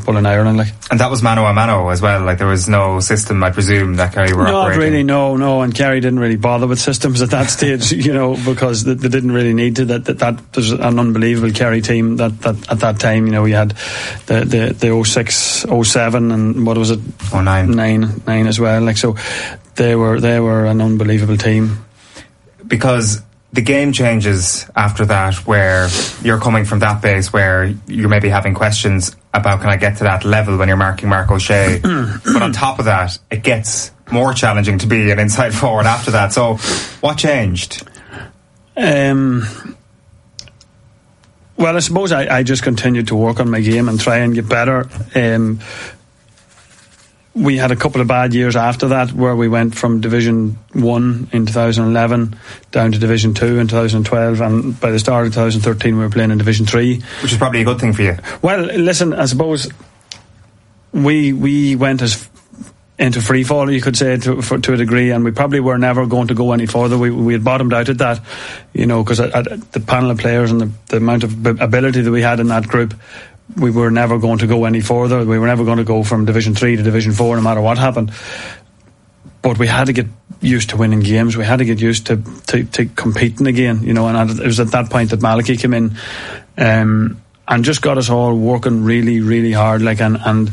football in Ireland, like. And that was mano a mano as well. Like, there was no system, I presume, that Kerry were operating. Not really, no. And Kerry didn't really bother with systems at that stage, because they didn't really need to. That was an unbelievable Kerry team that at that time. We had the 06, 07, and what was it? 09. 9 as well. Like, so they were an unbelievable team. Because the game changes after that, where you're coming from that base where you're maybe having questions about, can I get to that level when you're marking Mark O'Shea? But on top of that, it gets more challenging to be an inside forward after that. So what changed? Well, I suppose I just continued to work on my game and try and get better. We had a couple of bad years after that, where we went from Division 1 in 2011 down to Division 2 in 2012, and by the start of 2013 we were playing in Division 3. Which is probably a good thing for you. Well, listen, I suppose we went into free fall, you could say, to a degree, and we probably were never going to go any further. We had bottomed out at that, because the panel of players and the amount of ability that we had in that group, we were never going to go any further. We were never going to go from Division 3 to Division 4, no matter what happened. But we had to get used to winning games. We had to get used to competing again, and it was at that point that Malachy came in and just got us all working really, really hard, like, and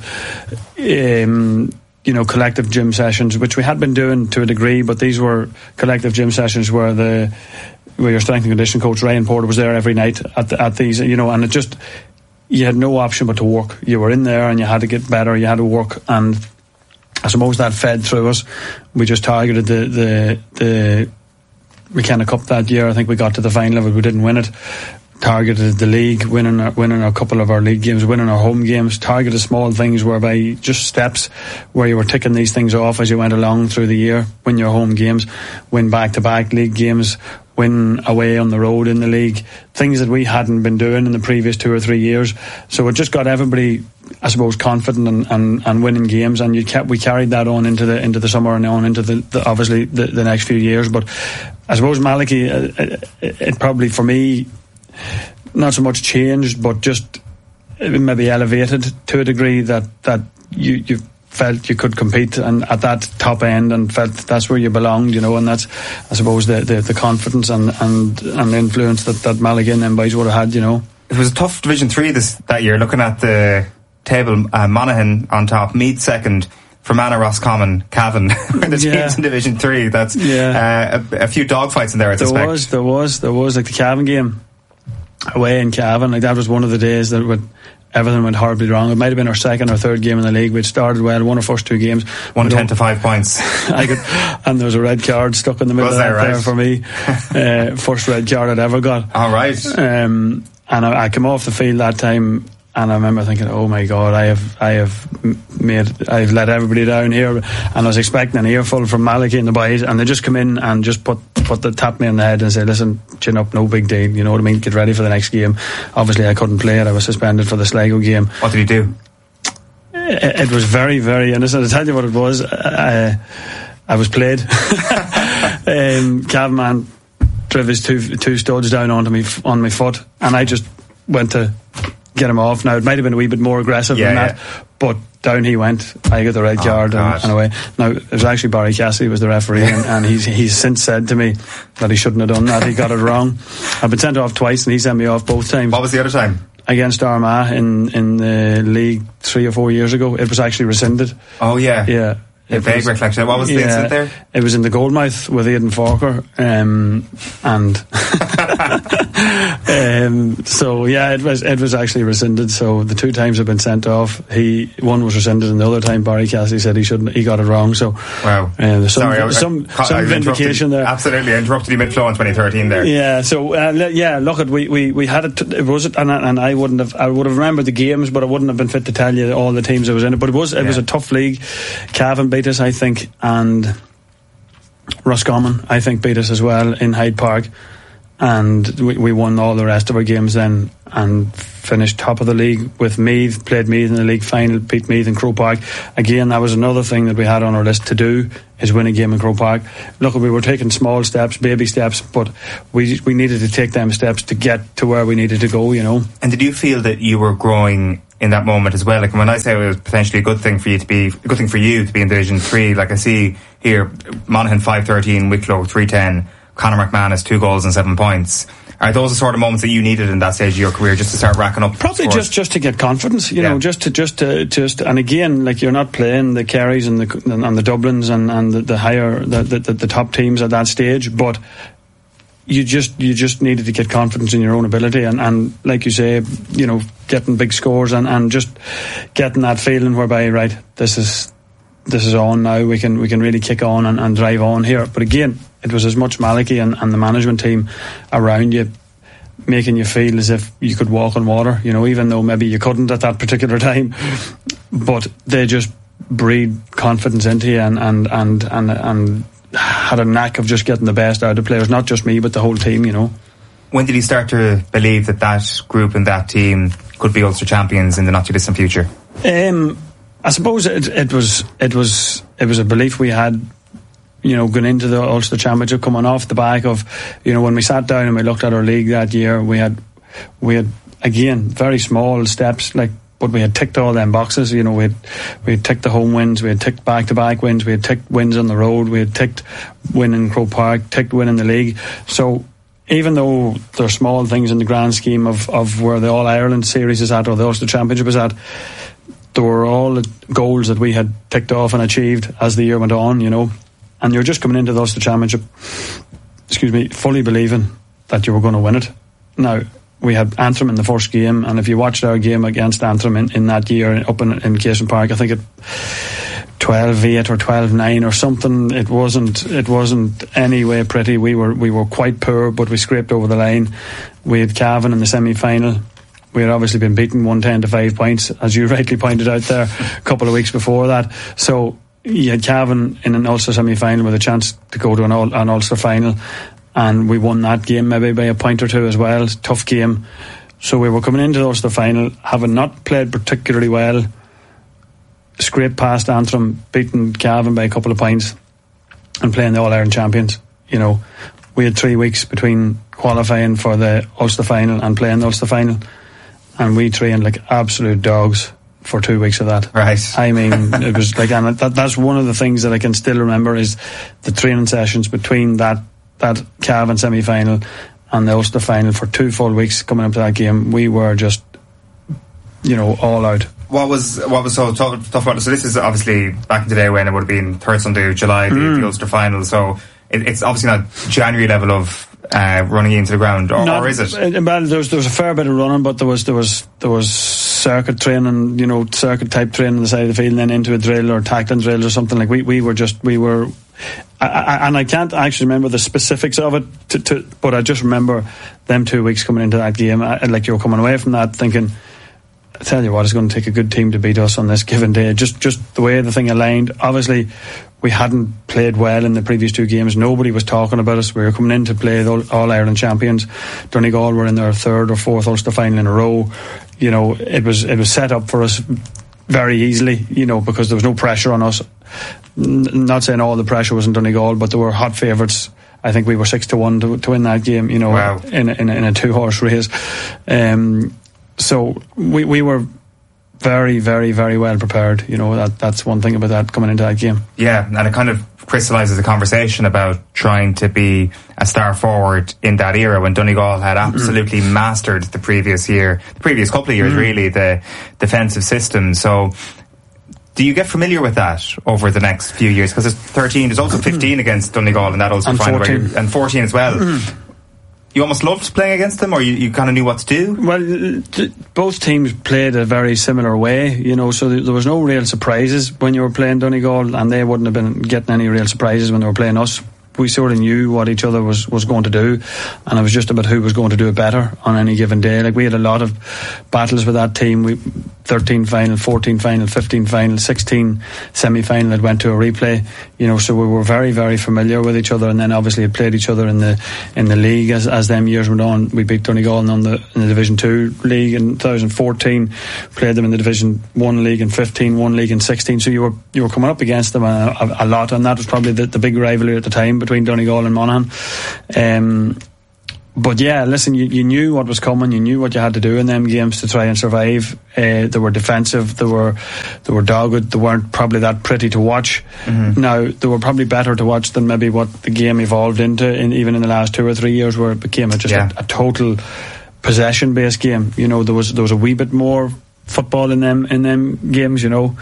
collective gym sessions, which we had been doing to a degree, but these were collective gym sessions where your strength and conditioning coach Ryan Porter was there every night at these, and it just, you had no option but to work. You were in there and you had to get better, you had to work, and I suppose that fed through us. We just targeted the McKenna Cup that year. I think we got to the final of it, we didn't win it. Targeted the league, winning a couple of our league games, winning our home games. Targeted small things whereby just steps where you were ticking these things off as you went along through the year. Win your home games, win back-to-back league games, win away on the road in the league. Things that we hadn't been doing in the previous 2 or 3 years. So it just got everybody, I suppose, confident and winning games, and we carried that on into the summer and on into the next few years. But I suppose Malachy, it probably for me, not so much changed, but just maybe elevated to a degree that you felt you could compete and at that top end, and felt that's where you belonged, and that's, I suppose, the confidence and influence that Malachy and them boys would have had, It was a tough Division 3 that year. Looking at the table, Monaghan on top, Meath second, Fermanagh, Roscommon, Cavan were the teams in Division 3. That's a few dogfights in there, I suspect. There was like the Cavan game away in Cavan, like that was one of the days that everything went horribly wrong. It might have been our second or third game in the league. We'd started well, won our first 2 games, 110 to 5 points. And there was a red card stuck in the middle of that there for me. First red card I'd ever got. All right. And I came off the field that time, and I remember thinking, oh my God, I've let everybody down here. And I was expecting an earful from Malachy and the boys, and they just come in and just tap me on the head and say, listen, chin up, no big deal, you know what I mean, get ready for the next game. Obviously I couldn't play it, I was suspended for the Sligo game. What did he do? It was very, very innocent. I'll tell you what it was. I was played. Cavan man drove his two studs down on my foot, and I just went to get him off. Now it might have been a wee bit more aggressive than that, but down he went. I got the red card and away. Now it was actually Barry Cassidy was the referee, and he's since said to me that he shouldn't have done that. He got it wrong. I've been sent off twice, and he sent me off both times. What was the other time? Against Armagh in the league 3 or 4 years ago. It was actually rescinded. Oh yeah. Yeah. A vague recollection. What was the incident there? It was in the Goldmouth with Aidan Falker, so yeah, it was actually rescinded. So the 2 times I've been sent off. One was rescinded, and the other time Barry Cassidy said he got it wrong. So wow. There's some vindication there. Absolutely, I interrupted you mid-flow in 2013 there. Yeah. So look at we had it. It was it, and I would have remembered the games, but I wouldn't have been fit to tell you all the teams that was in it. But it was a tough league. Cavan beat us, I think, and Roscommon, I think, beat us as well in Hyde Park. and we won all the rest of our games then, and finished top of the league with Meath, played Meath in the league final, beat Meath in Croke Park. Again, that was another thing that we had on our list to do, is win a game in Croke Park. Look, we were taking small steps, baby steps, but we needed to take them steps to get to where we needed to go, you know. And did you feel that you were growing in that moment as well? Like, when I say it was potentially a good thing for you to be in Division 3, like I see here, Monaghan 5-13, Wicklow 3-10, Conor McManus 2 goals and 7 points. Are those the sort of moments that you needed in that stage of your career, just to start racking up? Probably just to get confidence, you know, just and again, like, you're not playing the Kerrys and the Dublins and the higher the top teams at that stage, but you just needed to get confidence in your own ability, and like you say, you know, getting big scores and just getting that feeling whereby, right, this is on now, we can really kick on and drive on here. But again, it was as much Malachy and the management team around you making you feel as if you could walk on water, you know, even though maybe you couldn't at that particular time, but they just breed confidence into you and had a knack of just getting the best out of players, not just me but the whole team, you know. When did you start to believe that group and that team could be Ulster champions in the not too distant future? I suppose it was a belief we had, you know, going into the Ulster Championship, coming off the back of, you know, when we sat down and we looked at our league that year, we had again very small steps, like, but we had ticked all them boxes. You know, we had ticked the home wins, we had ticked back-to-back wins, we had ticked wins on the road, we had ticked winning Croke Park, ticked winning the league. So even though they're small things in the grand scheme of where the All-Ireland series is at or the Ulster Championship is at, there were all the goals that we had ticked off and achieved as the year went on, you know. And you're just coming into the Ulster Championship, fully believing that you were going to win it. Now, we had Antrim in the first game, and if you watched our game against Antrim in that year up in Caisson Park, I think it 12-8 or 12-9 or something. It wasn't anyway pretty. We were quite poor, but we scraped over the line. We had Cavan in the semi-final. We had obviously been beaten 110 to 5 points, as you rightly pointed out there, a couple of weeks before that. So you had Cavan in an Ulster semi-final with a chance to go to an Ulster final, and we won that game maybe by a point or two as well. Tough game. So we were coming into the Ulster final, having not played particularly well, scraped past Antrim, beaten Cavan by a couple of points, and playing the All-Ireland champions. You know, we had 3 weeks between qualifying for the Ulster final and playing the Ulster final, and we trained like absolute dogs for 2 weeks of that. Right. I mean, it was like, and that's one of the things that I can still remember, is the training sessions between that Cavan semi-final and the Ulster final for 2 full weeks coming up to that game. We were just, you know, all out. What was so tough about it? So this is obviously back in the day when it would have been third Sunday of July, the Ulster final. So it's obviously not January level of running into the ground, or is it? Well, there was a fair bit of running, but there was circuit training, you know, circuit type training on the side of the field, and then into a drill or tackling drills or something. Like we were. And I can't actually remember the specifics of it, but I just remember them 2 weeks coming into that game. Like, you were coming away from that thinking, I tell you what, it's going to take a good team to beat us on this given day. Just the way the thing aligned. Obviously, we hadn't played well in the previous 2 games. Nobody was talking about us. We were coming in to play the All-Ireland champions. Donegal were in their 3rd or 4th Ulster final in a row. You know, it was set up for us very easily, you know, because there was no pressure on us. Not saying all the pressure was in Donegal, but there were hot favourites. I think we were 6-1 to win that game, you know. Wow. in a 2-horse race. So we were very, very, very well prepared. You know, that's one thing about that, coming into that game. Yeah, and it kind of crystallises the conversation about trying to be a star forward in that era when Donegal had absolutely mastered the previous couple of years, really, the defensive system. So do you get familiar with that over the next few years? Because there's 13, there's also 15 against Donegal in that Ulster final, 14. And 14 as well. You almost loved playing against them, or you kind of knew what to do? Well, both teams played a very similar way, you know, so there was no real surprises when you were playing Donegal, and they wouldn't have been getting any real surprises when they were playing us. we sort of knew what each other was going to do, and it was just about who was going to do it better on any given day. Like, we had a lot of battles with that team. 13 final, 14 final, 15 final, 16 semi-final that went to a replay, you know, so we were very, very familiar with each other, and then obviously had played each other in the league as them years went on. We beat Donegal in the Division 2 league in 2014, played them in the Division 1 league in 15, 1 league in 16, so you were coming up against them a lot, and that was probably the big rivalry at the time between Donegal and Monaghan. But yeah, listen, you knew what was coming, you knew what you had to do in them games to try and survive. They were defensive, they were dogged, they weren't probably that pretty to watch. Now, they were probably better to watch than maybe what the game evolved into even in the last 2 or 3 years, where it became a total possession based game. You know, there was a wee bit more football in them games, you know.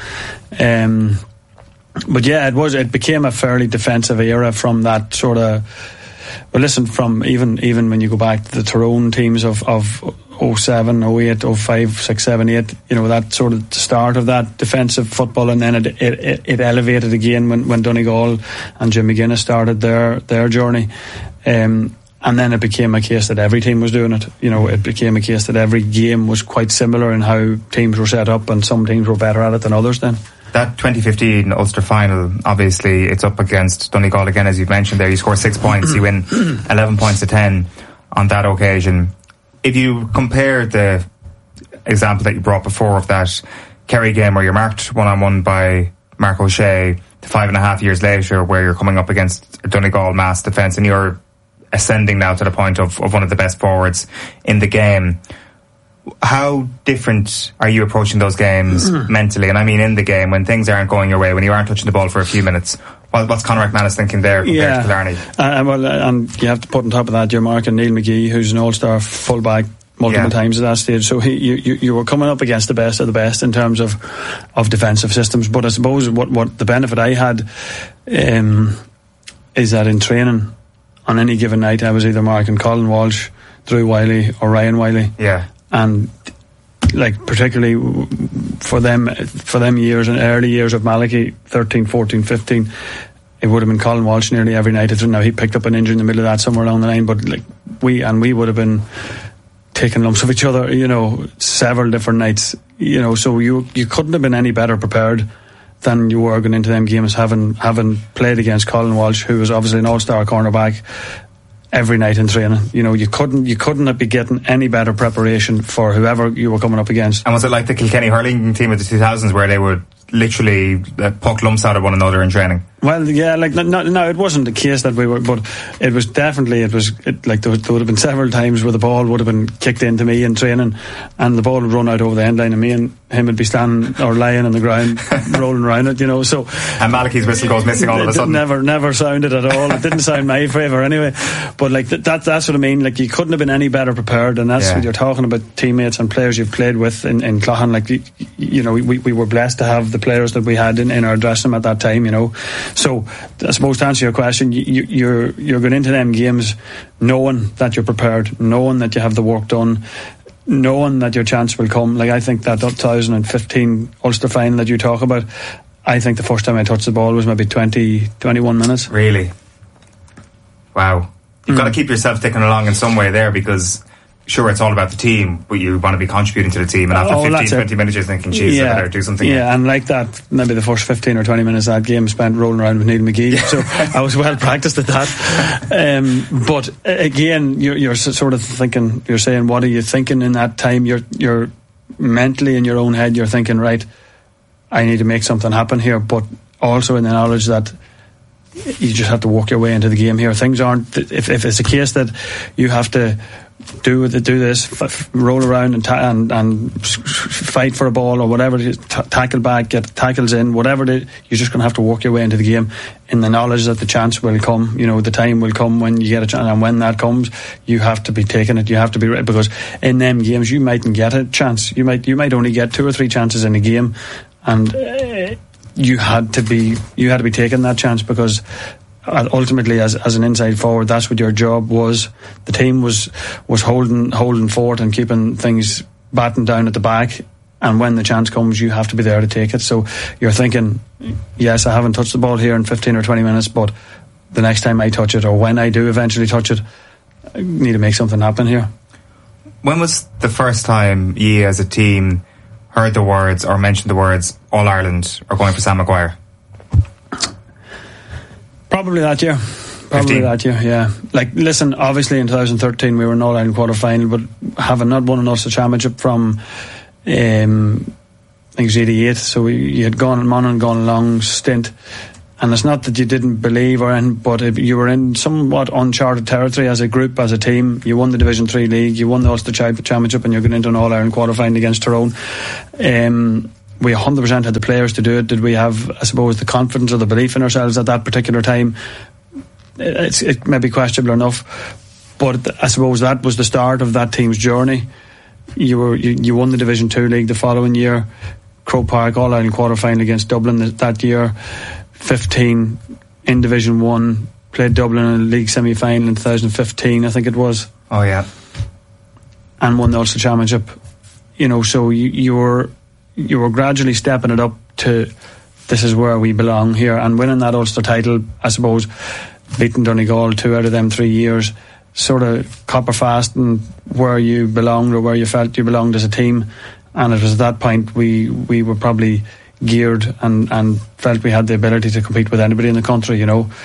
But yeah, it became a fairly defensive era from that sort of. Well, listen, from even when you go back to the Tyrone teams of 07, 08, 05, 6, 7, 8, you know, that sort of start of that defensive football, and then it elevated again when Donegal and Jim McGuinness started their journey. And then it became a case that every team was doing it. You know, it became a case that every game was quite similar in how teams were set up, and some teams were better at it than others then. That 2015 Ulster final, obviously it's up against Donegal again, as you've mentioned there. You score 6 points, you win 11 points to 10 on that occasion. If you compare the example that you brought before of that Kerry game where you're marked 1-on-1 by Mark O'Shea, to 5.5 years later where you're coming up against a Donegal mass defence and you're ascending now to the point of one of the best forwards in the game, how different are you approaching those games mentally? And I mean in the game, when things aren't going your way, when you aren't touching the ball for a few minutes. What's Conor McManus thinking there compared to Killarney? And you have to put on top of that, you're marking Neil McGee, who's an all-star fullback multiple times at that stage. So you were coming up against the best of the best in terms of defensive systems. But I suppose what the benefit I had is that in training, on any given night, I was either marking Colin Walsh, Drew Wiley or Ryan Wiley. Yeah. And like particularly for them years and early years of Malachy, 13, 14, 15, it would have been Colin Walsh nearly every night. Now he picked up an injury in the middle of that somewhere along the line, but like we would have been taking lumps of each other, you know, several different nights, you know, so you couldn't have been any better prepared than you were going into them games, having played against Colin Walsh, who was obviously an all-star cornerback, every night in training. You know, you couldn't be getting any better preparation for whoever you were coming up against. And was it like the Kilkenny hurling team of the 2000s where they would literally puck lumps out of one another in training? Well, yeah, like no, it wasn't the case that we were, but it was definitely like there would have been several times where the ball would have been kicked into me in training, and the ball would run out over the end line, and me and him would be standing or lying on the ground, rolling around it, you know. So and Malachy's whistle goes missing all of a sudden. Never sounded at all. It didn't sound my favour anyway. But like that's what I mean. Like you couldn't have been any better prepared, and that's what you're talking about. Teammates and players you've played with in Cloughan. Like you know, we were blessed to have the players that we had in our dressing room at that time, you know. So I suppose to answer your question, you're going into them games knowing that you're prepared, knowing that you have the work done, knowing that your chance will come. Like I think that 2015 Ulster final that you talk about, I think the first time I touched the ball was maybe 21 minutes. Really? Wow. You've got to keep yourself ticking along in some way there, because sure, it's all about the team, but you want to be contributing to the team, and after 15-20 minutes you're thinking, geez, I better do something. Yeah, and like that, maybe the first 15 or 20 minutes of that game spent rolling around with Neil McGee, so I was well practiced at that. But again, you're sort of thinking, you're saying, what are you thinking in that time? You're mentally in your own head, you're thinking, right, I need to make something happen here, but also in the knowledge that you just have to work your way into the game here. Things aren't, if it's a case that you have to do this, roll around and fight for a ball or whatever it is, tackle back, get tackles in, whatever it is, you're just going to have to work your way into the game in the knowledge that the chance will come, you know, the time will come when you get a chance, and when that comes, you have to be taking it, you have to be ready, because in them games you mightn't get a chance, you might only get 2 or 3 chances in a game, and you had to be taking that chance, because ultimately as an inside forward, that's what your job was. The team was holding fort and keeping things battened down at the back, and when the chance comes you have to be there to take it. So you're thinking, yes, I haven't touched the ball here in 15 or 20 minutes, but the next time I touch it, or when I do eventually touch it, I need to make something happen here. When was the first time you as a team heard the words or mentioned the words All Ireland are going for Sam Maguire? Probably that year. Probably 15. That year, yeah. Like, listen, obviously in 2013 we were in All Ireland quarter final, but having not won an Ulster Championship from I think it was 88, so you had gone a long stint. And it's not that you didn't believe or anything, but you were in somewhat uncharted territory as a group, as a team. You won the Division 3 league, you won the Ulster Championship, and you're going into an All-Ireland quarter-final against Tyrone. We 100% had the players to do it. Did we have, I suppose, the confidence or the belief in ourselves at that particular time? It may be questionable enough, but I suppose that was the start of that team's journey. You won the Division 2 league the following year, Croke Park All-Ireland quarter-final against Dublin that year. 15 in Division 1, played Dublin in a league semi-final in 2015, I think it was. Oh yeah. And won the Ulster Championship. You know, so you were gradually stepping it up to, this is where we belong here, and winning that Ulster title, I suppose, beating Donegal 2 out of them 3 years, sort of copper fast and where you belonged or where you felt you belonged as a team. And it was at that point we were probably geared and felt we had the ability to compete with anybody in the country, you know.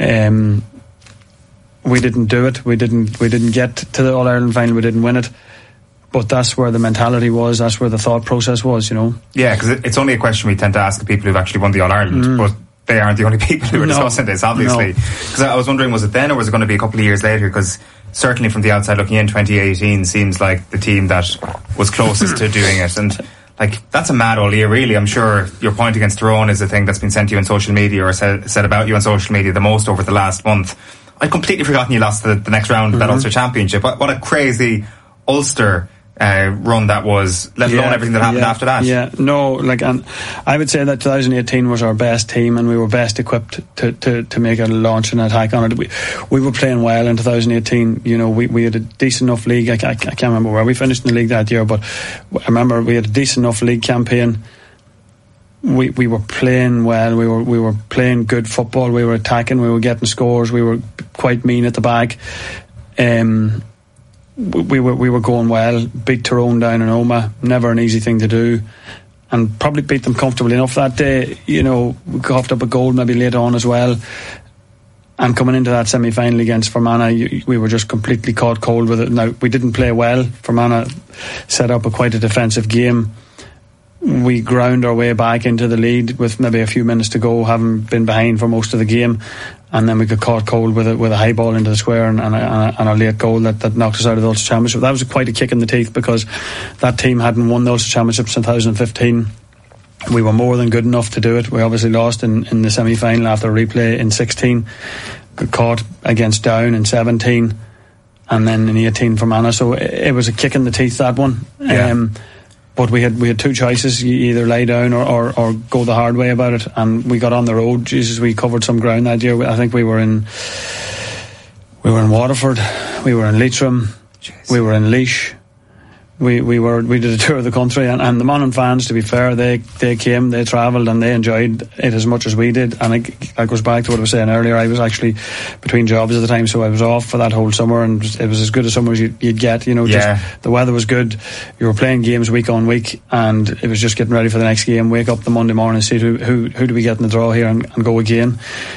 We didn't do it. We didn't get to the All-Ireland final. We didn't win it. But that's where the mentality was. That's where the thought process was, you know. Yeah, because it's only a question we tend to ask the people who've actually won the All-Ireland, but they aren't the only people who are discussing this, obviously. Because I was wondering, was it then or was it going to be a couple of years later? Because certainly from the outside looking in, 2018 seems like the team that was closest to doing it. And like, that's a mad all year, really. I'm sure your point against Tyrone is a thing that's been sent to you on social media or said about you on social media the most over the last month. I'd completely forgotten you lost the next round of that Ulster Championship. What a crazy Ulster run that was, let alone everything that happened after that. Yeah, no, like, and I would say that 2018 was our best team and we were best equipped to make a launch and attack on it. We were playing well in 2018. You know, we had a decent enough league. I can't remember where we finished in the league that year, but I remember we had a decent enough league campaign. We were playing well. We were playing good football. We were attacking. We were getting scores. We were quite mean at the back. We were going well. Beat Tyrone down in Omagh, never an easy thing to do, and probably beat them comfortably enough that day. You know, we coughed up a goal maybe later on as well. And coming into that semi-final against Fermanagh, we were just completely caught cold with it. Now, we didn't play well. Fermanagh set up quite a defensive game. We ground our way back into the lead with maybe a few minutes to go, having been behind for most of the game, and then we got caught cold with a high ball into the square and a late goal that knocked us out of the Ulster Championship. That was quite a kick in the teeth because that team hadn't won the Ulster Championship since 2015. We were more than good enough to do it. We obviously lost in the semi-final after a replay in 16, got caught against Down in 17, and then in 18 for Fermanagh. So it was a kick in the teeth, that one. Yeah. But we had two choices: you either lay down or go the hard way about it. And we got on the road. Jesus, we covered some ground that year. I think we were in Waterford, we were in Leitrim, we were in Laois. We did a tour of the country, and the Monaghan fans, to be fair, they came, they travelled, and they enjoyed it as much as we did. And it goes back to what I was saying earlier. I was actually between jobs at the time, so I was off for that whole summer, and it was as good a summer as you'd get. You know, just the weather was good. You were playing games week on week, and it was just getting ready for the next game. Wake up the Monday morning, see who do we get in the draw here, and go again.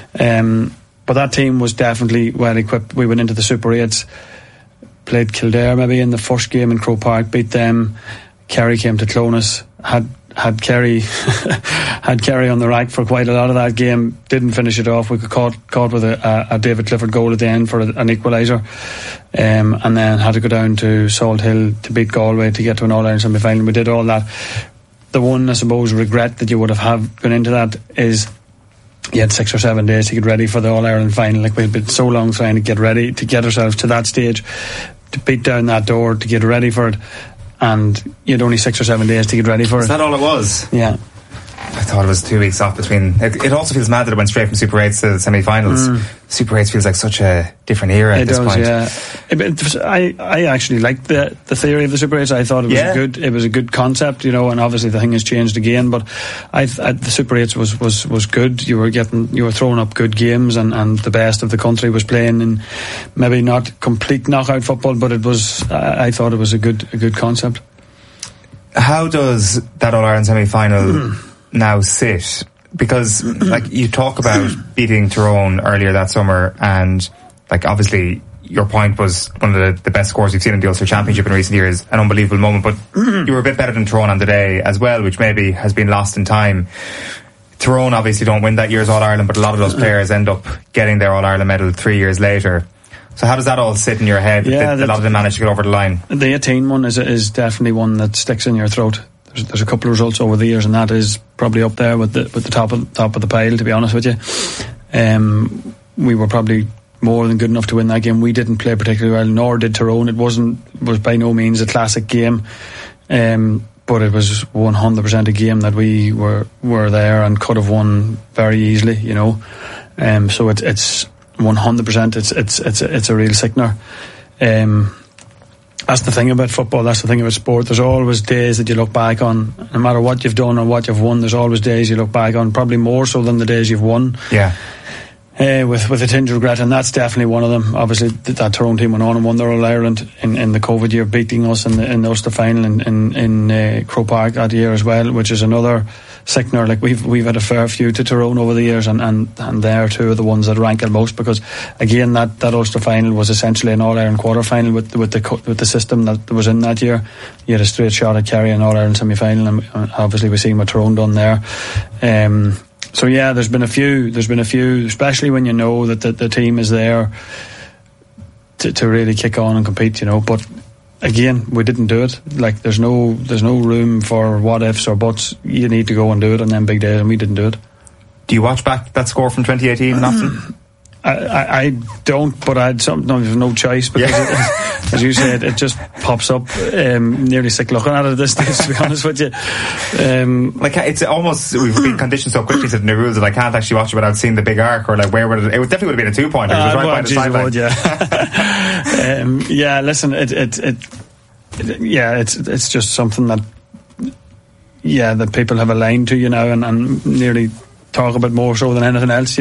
But that team was definitely well equipped. We went into the Super 8s. Played Kildare maybe in the first game in Croke Park, beat them. Kerry came to Clones, had Kerry had Kerry on the rack for quite a lot of that game. Didn't finish it off. We got caught with a David Clifford goal at the end for an equaliser, and then had to go down to Salt Hill to beat Galway to get to an All-Ireland semi-final. We did all that. The one, I suppose, regret that you would have gone into that is you had 6 or 7 days to get ready for the All-Ireland final. Like, we had been so long trying to get ready, to get ourselves to that stage, to beat down that door, to get ready for it, and you had only 6 or 7 days to get ready for it. Is that all it was? Yeah. thought it was 2 weeks off between. It also feels mad that it went straight from Super 8s to the semi-finals. Super 8s feels like such a different era at this point. Yeah. I actually liked the theory of the Super 8s. I thought it was a good concept, and obviously the thing has changed again, but the Super 8s was good. You were throwing up good games, and the best of the country was playing in maybe not complete knockout football, but I thought it was a good concept. How does that All-Ireland semi-final now sit? Because like you talk about beating Tyrone earlier that summer, and like obviously your point was one of the best scores you've seen in the Ulster Championship in recent years, an unbelievable moment, but you were a bit better than Tyrone on the day as well, which maybe has been lost in time. Tyrone obviously don't win that year's All-Ireland, but a lot of those players end up getting their All-Ireland medal 3 years later. So how does that all sit in your head? Yeah, a lot of them managed to get over the line. The 18 one is definitely one that sticks in your throat. There's a couple of results over the years, and that is probably up there with the top of the pile, to be honest with you. We were probably more than good enough to win that game. We didn't play particularly well, nor did Tyrone. It was by no means a classic game, but it was 100% a game that we were there and could have won very easily, so it's 100%. It's a real sickener. That's the thing about football. That's the thing about sport. There's always days that you look back on, no matter what you've done or what you've won. There's always days you look back on, probably more so than the days you've won. Yeah. With a tinge of regret, and that's definitely one of them. Obviously, that Tyrone team went on and won their All-Ireland in the COVID year, beating us in the Ulster final in Croke Park that year as well, which is another sickener. Like we've had a fair few to Tyrone over the years, and they're two of the ones that rankle most, because again that Ulster final was essentially an All-Ireland quarter final with the system that was in that year. You had a straight shot at carrying an All-Ireland semi-final, and obviously we've seen what Tyrone done there. So yeah, there's been a few, especially when you know that the team is there to really kick on and compete, but again, we didn't do it. Like there's no room for what ifs or buts. You need to go and do it on them big days, and we didn't do it. Do you watch back that score from 2018 often? I don't, but there's no choice, because as you said, it just pops up. Nearly sick looking at it this days, to be honest with you. Like it's almost, we've been conditioned so quickly to the new rules that I can't actually watch it without seeing the big arc, or like where would it definitely would have been a 2-pointer. It was right by the sideline. Yeah, listen, it's just something that people have aligned to, and nearly talk about more so than anything else,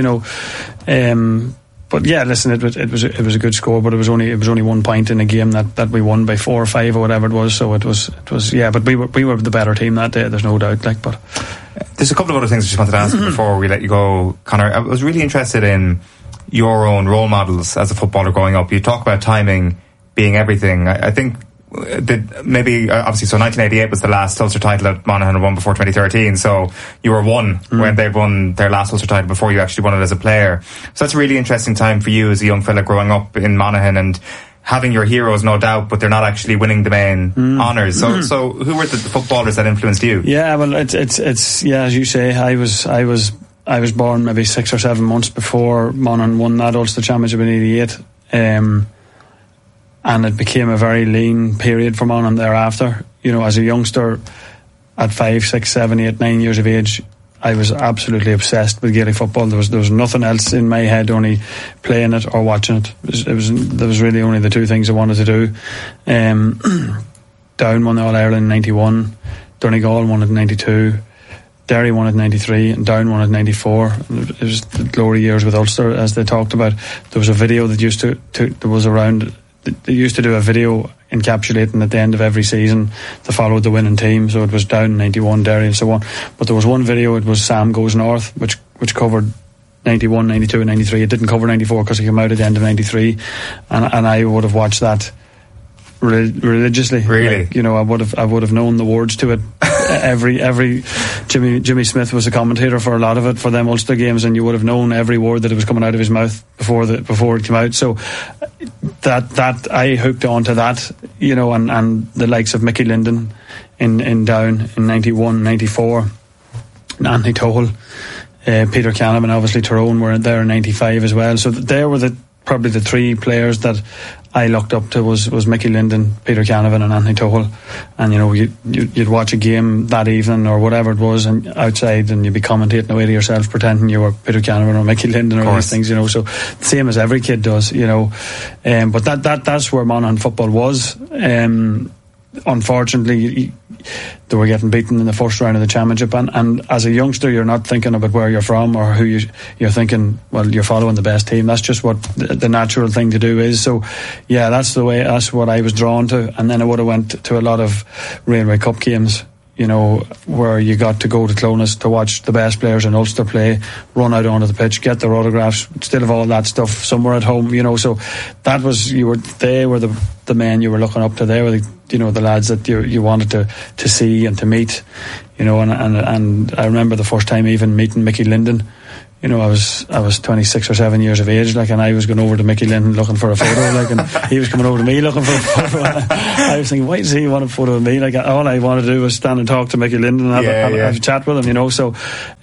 but yeah, listen, it was a good score, but it was only 1 point in a game that we won by 4 or 5 or whatever it was. So it was but we were the better team that day. There's no doubt. But there's a couple of other things I just wanted to ask before we let you go, Conor. I was really interested in your own role models as a footballer growing up. You talk about timing being everything. I think maybe obviously, so 1988 was the last Ulster title that Monaghan won before 2013, so you were one when they won their last Ulster title before you actually won it as a player. So that's a really interesting time for you as a young fella growing up in Monaghan and having your heroes, no doubt, but they're not actually winning the main honours. So who were the footballers that influenced you? Yeah, well, it's as you say, I was born maybe 6 or 7 months before Monaghan won that Ulster Championship in '88. And it became a very lean period for Monaghan thereafter. As a youngster at 5, 6, 7, 8, 9 years of age, I was absolutely obsessed with Gaelic football. There was nothing else in my head, only playing it or watching it. There was really only the two things I wanted to do. Down won the All-Ireland in 91, Donegal won it in 92, Derry won it in 93, and Down won it in 94. It was the glory years with Ulster, as they talked about. There was a video that was around. They used to do a video encapsulating at the end of every season to follow the winning team. So it was Down 91, Derry and so on. But there was one video, it was Sam Goes North, which covered 91, 92 and 93. It didn't cover 94 because it came out at the end of 93. And I would have watched that religiously. Really? Like, I would have known the words to it. Every Jimmy Smith was a commentator for a lot of it, for them Ulster games, and you would have known every word that was coming out of his mouth before it came out. So that I hooked on to that, and the likes of Mickey Linden in Down in 91, 94, Anthony Tohol, Peter Canavan, obviously Tyrone were there in 95 as well. So they were the probably the three players that I looked up to was Mickey Linden, Peter Canavan and Anthony Tuchel. And you'd watch a game that evening or whatever it was and outside, and you'd be commentating away to yourself pretending you were Peter Canavan or Mickey Linden or these things, so same as every kid does, but that's where Monaghan football was. Unfortunately, they were getting beaten in the first round of the championship, and as a youngster you're not thinking about where you're from or who you're thinking, well, you're following the best team. That's just what the natural thing to do is. So yeah, that's what I was drawn to. And then I would have went to a lot of Railway Cup games, where you got to go to Clonus to watch the best players in Ulster play, run out onto the pitch, get their autographs, still have all that stuff somewhere at home, so that was, they were the men you were looking up to. They were the lads that you wanted to see and to meet, and I remember the first time even meeting Mickey Linden. I was 26 or 7 years of age, and I was going over to Mickey Linden looking for a photo, and he was coming over to me looking for a photo. I was thinking, why does he want a photo of me? All I wanted to do was stand and talk to Mickey Linden and have a chat with him, So,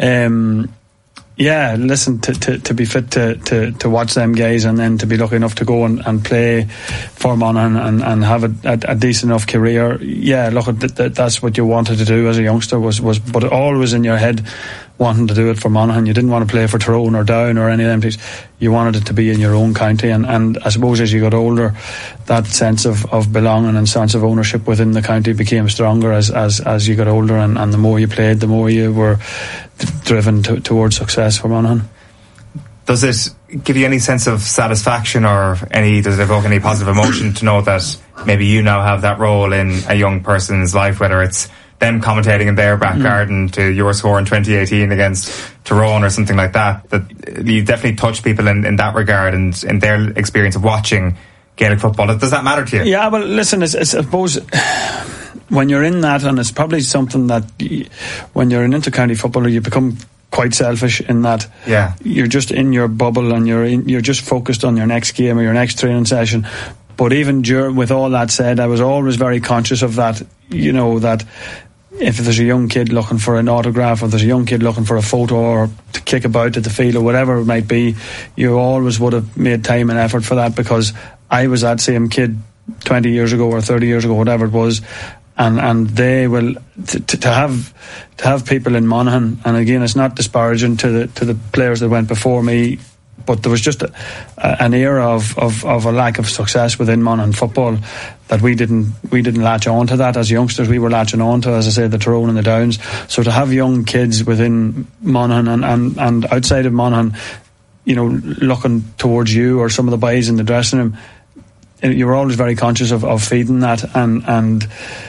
listen, to be fit to watch them guys, and then to be lucky enough to go and play for Monaghan and have a decent enough career. Yeah, look, that's what you wanted to do as a youngster was, but it always in your head wanting to do it for Monaghan. You didn't want to play for Tyrone or Down or any of them places. You wanted it to be in your own county, and I suppose as you got older, that sense of belonging and sense of ownership within the county became stronger as you got older, and the more you played, the more you were driven towards success for Monaghan. Does it give you any sense of satisfaction, or does it evoke any positive emotion to know that maybe you now have that role in a young person's life, whether it's them commentating in their back garden to your score in 2018 against Tyrone or something like that you definitely touch people in that regard and in their experience of watching Gaelic football? Does that matter to you? Yeah, well, listen, it's, I suppose when you're in that, and it's probably something that when you're an inter-county footballer, you become quite selfish in that you're just in your bubble and you're just focused on your next game or your next training session. But even with all that said, I was always very conscious of that, that if there's a young kid looking for an autograph, or there's a young kid looking for a photo or to kick about at the field or whatever it might be, you always would have made time and effort for that, because I was that same kid 20 years ago or 30 years ago, whatever it was. And they will to have people in Monaghan, and again, it's not disparaging to the players that went before me, but there was just an era of a lack of success within Monaghan football that we didn't latch on to that as youngsters. We were latching on to, as I say, the Tyrone and the Downs. So to have young kids within Monaghan and outside of Monaghan, looking towards you or some of the boys in the dressing room, you were always very conscious of feeding that and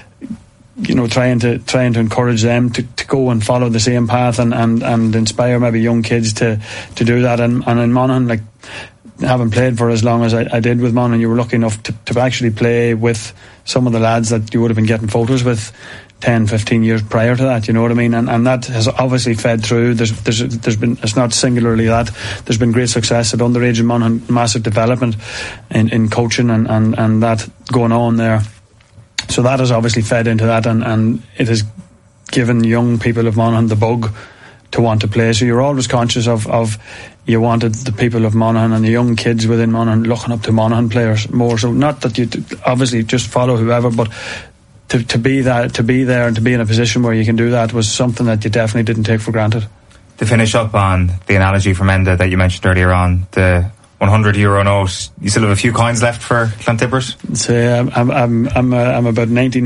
trying to encourage them to go and follow the same path and inspire maybe young kids to do that. And in Monaghan, having played for as long as I did with Monaghan, you were lucky enough to actually play with some of the lads that you would have been getting photos with 10, 15 years prior to that, you know what I mean? And that has obviously fed through. There's been, it's not singularly that, there's been great success at underage in Monaghan, massive development in coaching and that going on there. So that has obviously fed into that, and it has given young people of Monaghan the bug to want to play. So you're always conscious of you wanted the people of Monaghan and the young kids within Monaghan looking up to Monaghan players more. So not that you obviously just follow whoever, but to be there and to be in a position where you can do that was something that you definitely didn't take for granted. To finish up on the analogy from Enda that you mentioned earlier on, the €100 note, you still have a few coins left for Clontippers? So I'm about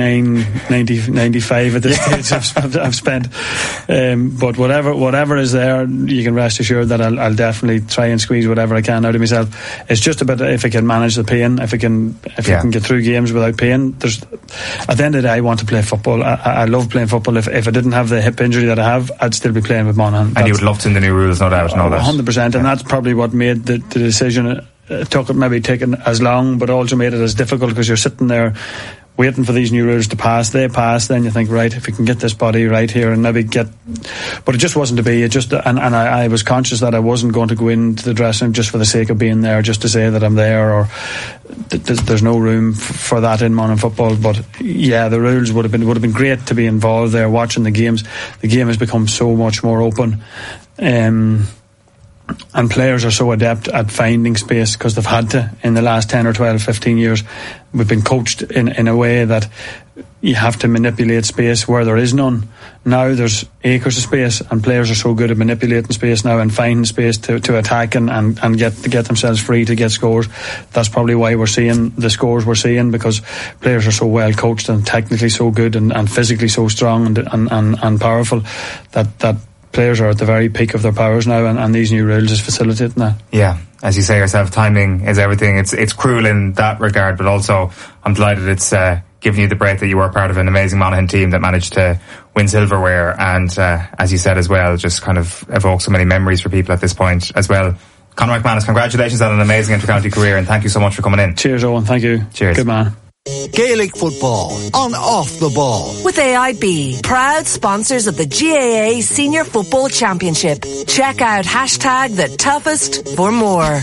95 at this stage. I've spent, but whatever is there, you can rest assured that I'll definitely try and squeeze whatever I can out of myself. It's just about if I can manage the pain, if I can get through games without pain. At the end of the day, I want to play football. I love playing football. If I didn't have the hip injury that I have, I'd still be playing with Monaghan. And you would love to in the new rules, no doubt. 100%, and that's probably what made the decision. It took it maybe taken as long, but also made it as difficult, because you're sitting there waiting for these new rules to pass. They pass, then you think, right, if we can get this body right here and maybe get, but it just wasn't to be. It just, and I was conscious that I wasn't going to go into the dressing room just for the sake of being there, just to say that I'm there, or there's no room for that in Monaghan football. But yeah, the rules would have been great to be involved there, watching the games. The game has become so much more open. And players are so adept at finding space because they've had to in the last 10 or 12, 15 years. We've been coached in a way that you have to manipulate space where there is none. Now there's acres of space, and players are so good at manipulating space now and finding space to attack and get themselves free to get scores. That's probably why we're seeing the scores we're seeing, because players are so well coached and technically so good and physically so strong and powerful that players are at the very peak of their powers now, and these new rules is facilitating that. Yeah, as you say yourself, timing is everything. It's cruel in that regard, but also I'm delighted it's giving you the break that you were part of an amazing Monaghan team that managed to win silverware, and as you said as well, just kind of evoke so many memories for people at this point as well. Conor McManus, congratulations on an amazing inter-county career, and thank you so much for coming in. Cheers, Owen. Thank you. Cheers. Good man. Gaelic football on Off the Ball with AIB, proud sponsors of the GAA Senior Football Championship. Check out #TheToughest for more.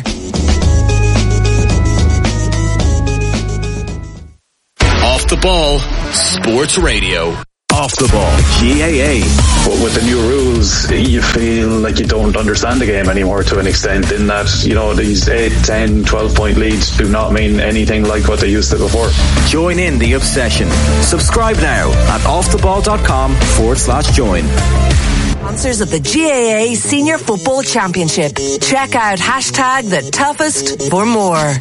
Off the Ball Sports Radio. Off the Ball GAA. But with the new rules, you feel like you don't understand the game anymore to an extent, in that, you know, these 8, 10, 12 point leads do not mean anything like what they used to before. Join in the obsession. Subscribe now at offtheball.com/join. Sponsors of the GAA Senior Football Championship. Check out #TheToughest for more.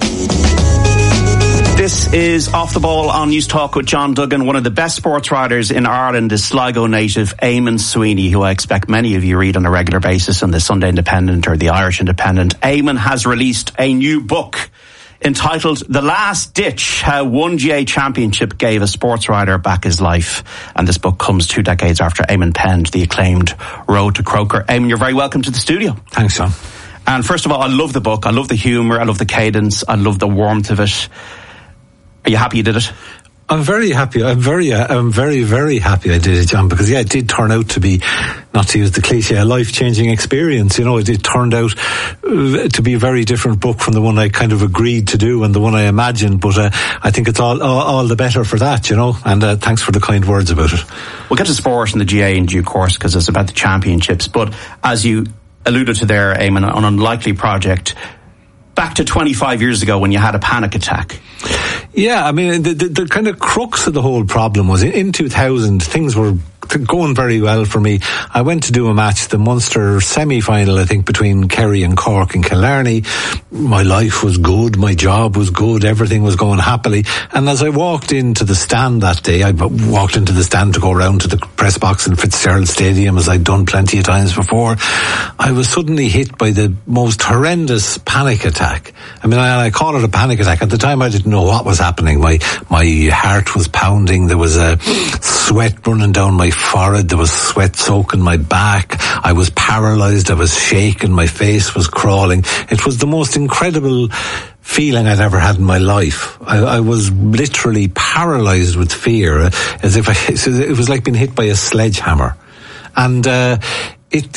This is Off the Ball on News Talk with John Duggan. One of the best sports writers in Ireland is Sligo native Eamon Sweeney, who I expect many of you read on a regular basis on the Sunday Independent or the Irish Independent. Eamon has released a new book entitled The Last Ditch, How One GAA Championship Gave a Sports Writer Back His Life. And this book comes 2 decades after Eamon penned the acclaimed Road to Croker. Eamon, you're very welcome to the studio. Thanks, John. And first of all, I love the book. I love the humour. I love the cadence. I love the warmth of it. Are you happy you did it? I'm very happy. I'm very, very happy I did it, John, because it did turn out to be, not to use the cliche, a life-changing experience. You know, it turned out to be a very different book from the one I kind of agreed to do and the one I imagined, but I think it's all the better for that, you know, and thanks for the kind words about it. We'll get to sport and the GAA in due course, because it's about the championships, but as you alluded to there, Eamon, an unlikely project, back to 25 years ago when you had a panic attack. Yeah, I mean, the kind of crux of the whole problem was in 2000, things were going very well for me. I went to do a match, the Munster semi-final, I think, between Kerry and Cork and Killarney. My life was good, my job was good, everything was going happily. And as I walked into the stand that day, I walked into the stand to go around to the press box in Fitzgerald Stadium, as I'd done plenty of times before. I was suddenly hit by the most horrendous panic attack. I mean, I call it a panic attack. At the time, I didn't know what was happening. My heart was pounding. There was a sweat running down my forehead. There was sweat soaking my back. I was paralysed. I was shaking. My face was crawling. It was the most incredible feeling I'd ever had in my life. I was literally paralysed with fear, as if it was like being hit by a sledgehammer. And it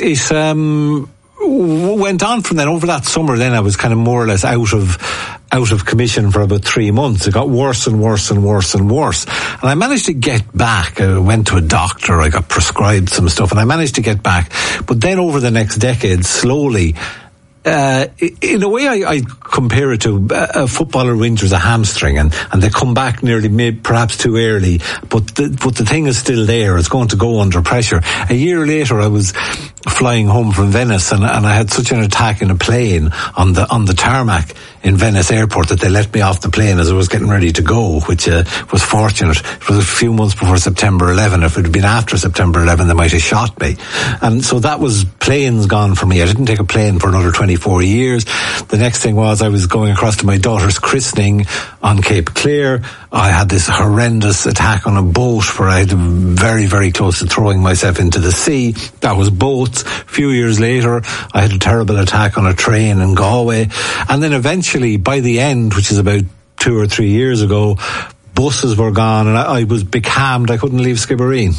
went on from then. Over that summer, then I was kind of more or less out of commission for about 3 months. It got worse and worse and worse and worse. And I managed to get back. I went to a doctor. I got prescribed some stuff, and I managed to get back. But then over the next decade, slowly, in a way, I compare it to a footballer who injures a hamstring and they come back perhaps too early, but the thing is still there. It's going to go under pressure. A year later, I was flying home from Venice and I had such an attack in a plane on the tarmac in Venice airport that they let me off the plane as I was getting ready to go, which was fortunate. It was a few months before September 11. If it had been after September 11, they might have shot me. And so that was planes gone for me. I didn't take a plane for another 24 years. The next thing was I was going across to my daughter's christening on Cape Clear. I had this horrendous attack on a boat where I had very, very close to throwing myself into the sea. That was boats. A few years later, I had a terrible attack on a train in Galway. And then eventually, by the end, which is about 2 or 3 years ago, buses were gone and I was becalmed. I couldn't leave Skibbereen.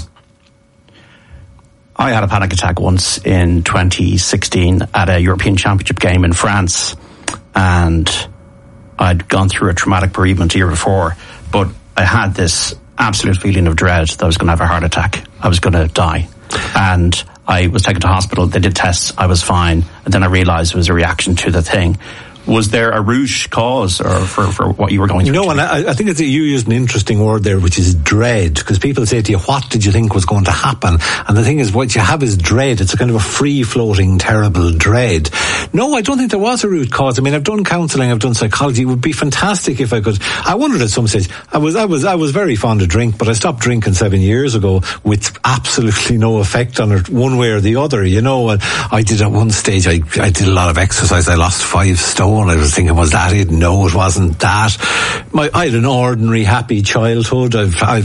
I had a panic attack once in 2016 at a European Championship game in France, and I'd gone through a traumatic bereavement a year before, but I had this absolute feeling of dread that I was going to have a heart attack. I was going to die. And I was taken to hospital. They did tests. I was fine. And then I realised it was a reaction to the thing. Was there a root cause or for what you were going through? No, and I think you used an interesting word there, which is dread, because people say to you, what did you think was going to happen? And the thing is, what you have is dread. It's a kind of a free-floating, terrible dread. No, I don't think there was a root cause. I mean, I've done counselling, I've done psychology. It would be fantastic if I could. I wondered at some stage, I was very fond of drink, but I stopped drinking 7 years ago with absolutely no effect on it one way or the other, you know. And I did at one stage, I did a lot of exercise. I lost 5 stone. I was thinking, was that it? No, it wasn't that. I had an ordinary, happy childhood.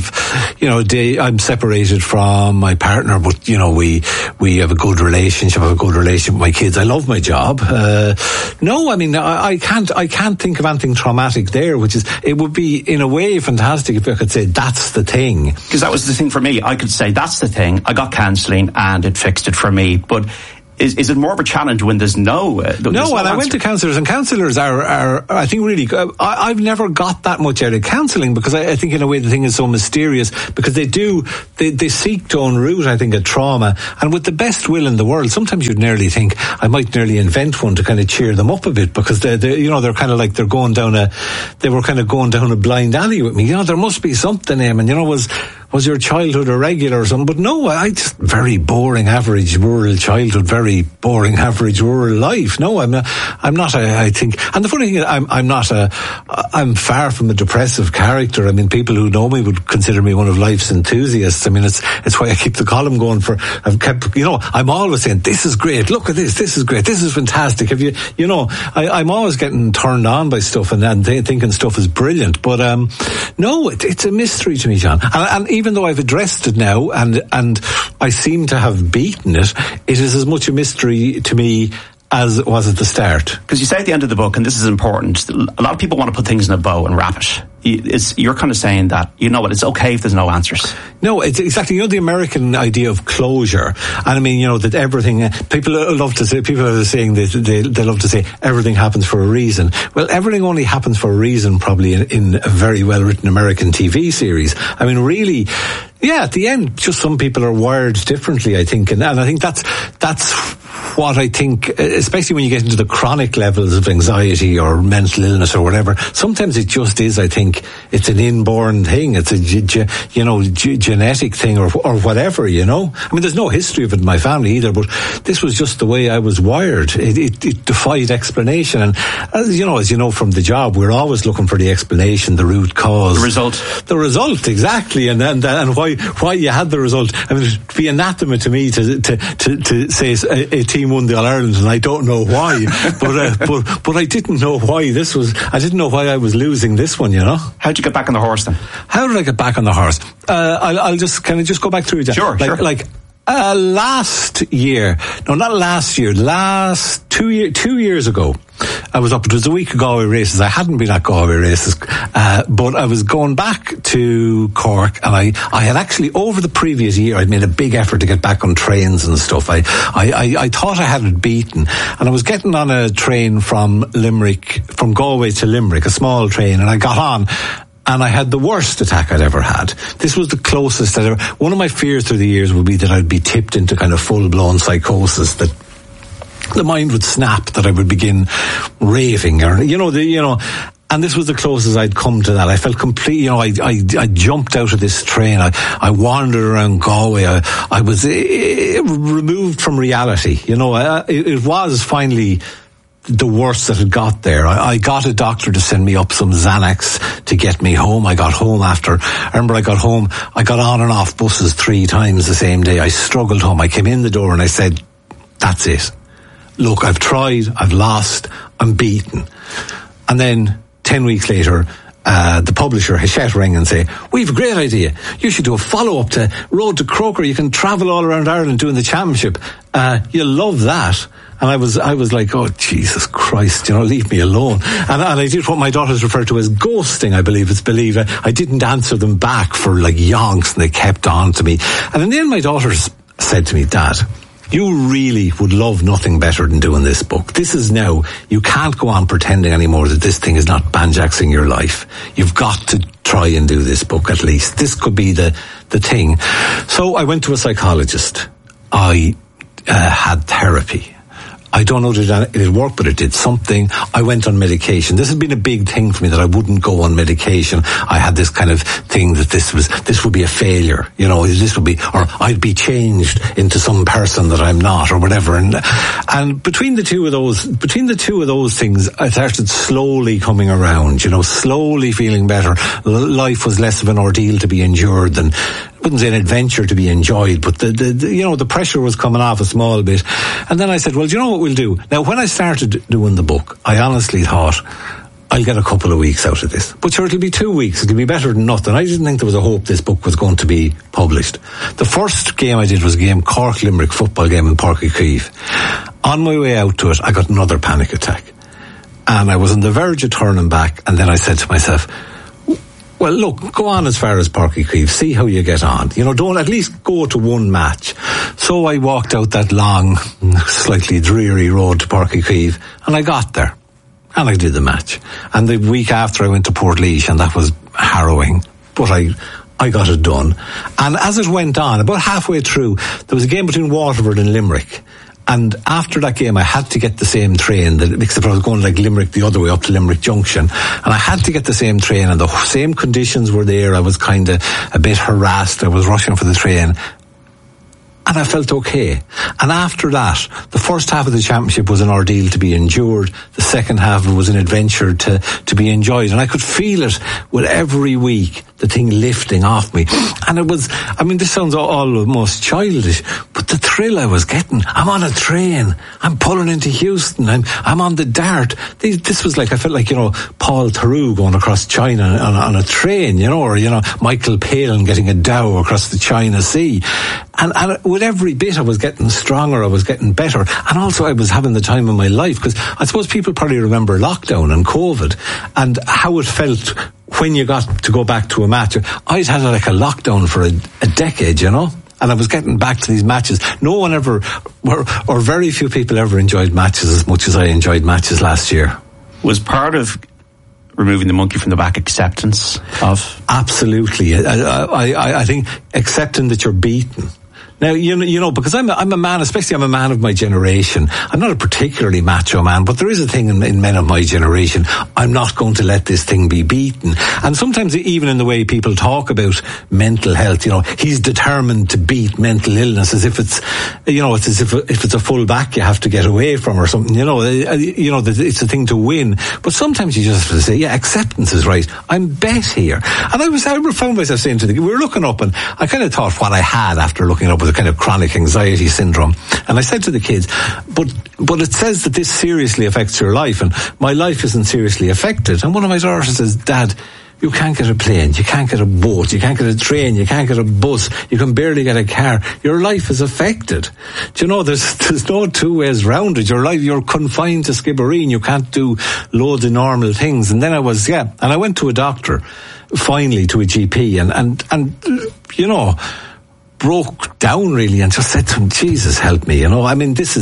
I'm separated from my partner, but you know, we have a good relationship. I have a good relationship with my kids. I love my job. No, I mean, I can't think of anything traumatic there. It would be in a way fantastic if I could say that's the thing. Because that was the thing for me. I could say that's the thing. I got counselling and it fixed it for me, but. Is it more of a challenge when there's no and I went to counsellors, and counsellors are I think really good. I've never got that much out of counselling, because I think in a way the thing is so mysterious, because they seek to unroot, I think, a trauma, and with the best will in the world, sometimes you'd nearly think I might nearly invent one to kind of cheer them up a bit, because they're kind of like they were kind of going down a blind alley with me. You know, there must be something, and you know, was your childhood irregular or something? But no, I just very boring, average rural childhood, very boring, average rural life. No, I'm not. I think, and the funny thing is, I'm far from a depressive character. I mean, people who know me would consider me one of life's enthusiasts. I mean, it's why I keep the column going for. I'm always saying, this is great. Look at this. This is great. This is fantastic. I'm always getting turned on by stuff and thinking stuff is brilliant. But no, it's a mystery to me, John. And even though I've addressed it now and I seem to have beaten it, it is as much a mystery to me as it was at the start. Because you say at the end of the book, and this is important, a lot of people want to put things in a bow and wrap it. You're kind of saying that, you know what, it's okay if there's no answers. No, it's exactly, the American idea of closure. And I mean, that everything, people love to say, people are saying they love to say everything happens for a reason. Well, everything only happens for a reason, probably in a very well written American TV series. I mean, really, yeah, at the end, just some people are wired differently, I think. And I think that's what I think, especially when you get into the chronic levels of anxiety or mental illness or whatever, sometimes it just is, I think, it's an inborn thing. It's a genetic thing or whatever. I mean, there's no history of it in my family either, but this was just the way I was wired. It defied explanation. And as you know from the job, we're always looking for the explanation, the root cause, the result, exactly, and why you had the result. I mean, it'd be anathema to me to say a team won the All-Ireland, and I don't know why, but I didn't know why I didn't know why I was losing this one. How'd you get back on the horse then? How did I get back on the horse? I'll just go back through it. Sure. Last year, no, not last year, last 2 years ago, I was up, it was a week of Galway races. I hadn't been at Galway races, but I was going back to Cork, and I had actually, over the previous year, I'd made a big effort to get back on trains and stuff. I thought I had it beaten, and I was getting on a train from Galway to Limerick, a small train, and I got on, and I had the worst attack I'd ever had. This was the closest I'd ever. One of my fears through the years would be that I'd be tipped into kind of full-blown psychosis, that the mind would snap, that I would begin raving, or and this was the closest I'd come to that. I felt completely, I jumped out of this train. I wandered around Galway. I was removed from reality. It was finally the worst that had got there. I got a doctor to send me up some Xanax to get me home. I got home I remember I got home, I got on and off buses 3 times the same day. I struggled home. I came in the door and I said, that's it. Look, I've tried, I've lost, I'm beaten. And then 10 weeks later, the publisher, Hachette, rang and say, we've a great idea. You should do a follow-up to Road to Croker. You can travel all around Ireland doing the championship. You'll love that. And I was like, oh, Jesus Christ, leave me alone. And I did what my daughters refer to as ghosting, I believe it's believed. I didn't answer them back for like yonks, and they kept on to me. And in the end, my daughters said to me, Dad, you really would love nothing better than doing this book. This is now, you can't go on pretending anymore that this thing is not banjaxing your life. You've got to try and do this book at least. This could be the thing. So I went to a psychologist. I had therapy. I don't know that it worked, but it did something. I went on medication. This has been a big thing for me, that I wouldn't go on medication. I had this kind of thing that this would be a failure. You know, this would be, or I'd be changed into some person that I'm not, or whatever. And between the two of those things, I started slowly coming around, you know, slowly feeling better. Life was less of an ordeal to be endured than, I wouldn't say an adventure to be enjoyed, but the pressure was coming off a small bit. And then I said, well, do you know what we'll do? Now, when I started doing the book, I honestly thought, I'll get a couple of weeks out of this. But sure, it'll be 2 weeks. It'll be better than nothing. I didn't think there was a hope this book was going to be published. The first game I did was a game, Cork-Limerick football game in Páirc Uí Chaoimh. On my way out to it, I got another panic attack. And I was on the verge of turning back, and then I said to myself, well, look, go on as far as Páirc Uí Chaoimh, see how you get on. You know, don't at least go to one match. So I walked out that long, slightly dreary road to Páirc Uí Chaoimh, and I got there. And I did the match. And the week after I went to Portlaoise, and that was harrowing. But I got it done. And as it went on, about halfway through, there was a game between Waterford and Limerick. And after that game, I had to get the same train, except I was going like Limerick the other way up to Limerick Junction. And I had to get the same train, and the same conditions were there. I was kind of a bit harassed. I was rushing for the train. And I felt okay. And after that, the first half of the championship was an ordeal to be endured. The second half was an adventure to be enjoyed. And I could feel it with every week, the thing lifting off me. And it was, I mean, this sounds almost childish, but the thrill I was getting, I'm on a train, I'm pulling into Houston, I'm on the Dart. This was like, I felt like, you know, Paul Theroux going across China on a train, you know, or, you know, Michael Palin getting a Dow across the China Sea. And with every bit I was getting stronger, I was getting better. And also I was having the time of my life, because I suppose people probably remember lockdown and COVID and how it felt when you got to go back to a match. I'd had like a lockdown for a decade, you know, and I was getting back to these matches. No one ever, or very few people ever enjoyed matches as much as I enjoyed matches last year. Was part of removing the monkey from the back acceptance of? Absolutely. I think accepting that you're beaten. Now, you know, because I'm a man, especially I'm a man of my generation. I'm not a particularly macho man, but there is a thing in men of my generation. I'm not going to let this thing be beaten. And sometimes even in the way people talk about mental health, you know, he's determined to beat mental illness as if it's, you know, it's as if it's a full back you have to get away from or something, you know, it's a thing to win. But sometimes you just have to say, yeah, acceptance is right. I'm bet here. And I found myself saying we were looking up, and I kind of thought what I had after looking up was a kind of chronic anxiety syndrome. And I said to the kids, but it says that this seriously affects your life, and my life isn't seriously affected. And one of my daughters says, Dad, you can't get a plane, you can't get a boat, you can't get a train, you can't get a bus, you can barely get a car. Your life is affected. Do you know, there's no two ways round it. Your life, you're confined to Skibbereen, you can't do loads of normal things. And then and I went to a doctor, finally to a GP, and you know, broke down really and just said to him, Jesus help me, you know, I mean, this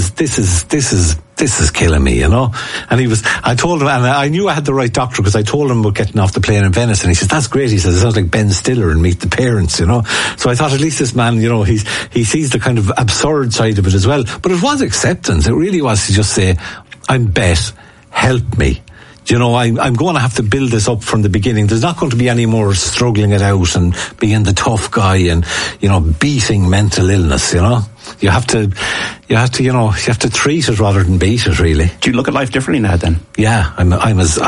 is killing me, you know. And I told him, and I knew I had the right doctor because I told him about getting off the plane in Venice, and he says, that's great. He says, it sounds like Ben Stiller in Meet the Parents, you know. So I thought, at least this man, you know, he sees the kind of absurd side of it as well. But it was acceptance. It really was to just say, I'm bet, help me. You know, I'm going to have to build this up from the beginning. There's not going to be any more struggling it out and being the tough guy and, you know, beating mental illness, you know. You have to treat it rather than beat it, really. Do you look at life differently now then? Yeah, I'm as